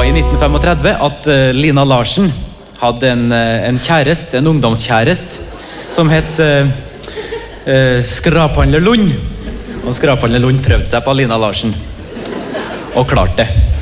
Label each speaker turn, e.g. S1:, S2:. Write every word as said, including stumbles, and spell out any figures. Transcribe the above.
S1: seg i nitten trettifem at uh, Lina Larsen hadde en, uh, en kjærest, en ungdomskjærest, som het uh, uh, Skraphandler Lund. Og Skraphandler Lund prøvde seg på Lina Larsen. Og klarte det.